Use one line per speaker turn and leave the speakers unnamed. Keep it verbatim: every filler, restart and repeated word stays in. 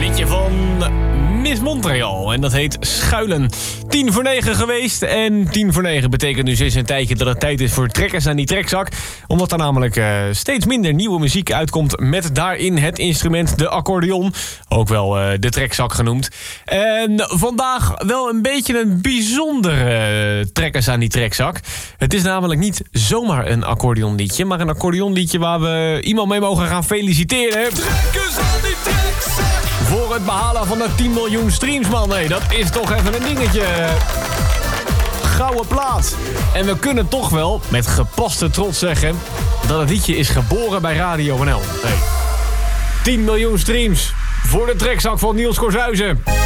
liedje van Miss Montreal. En dat heet Schuilen. Tien voor negen geweest. En tien voor negen betekent dus eens een tijdje dat het tijd is voor trekkers aan die trekzak. Omdat er namelijk uh, steeds minder nieuwe muziek uitkomt met daarin het instrument de accordeon. Ook wel uh, de trekzak genoemd. En vandaag wel een beetje een bijzondere uh, trekkers aan die trekzak. Het is namelijk niet zomaar een accordeonliedje, maar een accordeonliedje waar we iemand mee mogen gaan feliciteren.
Trekkers aan die trekzak!
Voor het behalen van de tien miljoen streams, man. Nee, dat is toch even een dingetje. Gouden plaat. En we kunnen toch wel met gepaste trots zeggen dat het liedje is geboren bij Radio N L. Nee. tien miljoen streams voor de trekzak van Niels Korshuizen.